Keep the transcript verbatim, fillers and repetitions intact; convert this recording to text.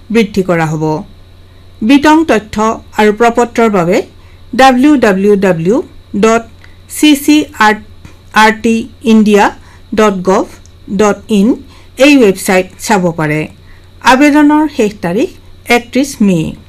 বৃদ্ধি কৰা হ'ব। বিতং তথ্য আৰু প্ৰপত্ৰৰ বাবে W W W dot C C R T India dot gov dot in এই ৱেবছাইট চাব পাৰে। আবেদনৰ শেষ তাৰিখ একত্ৰিশ মে'।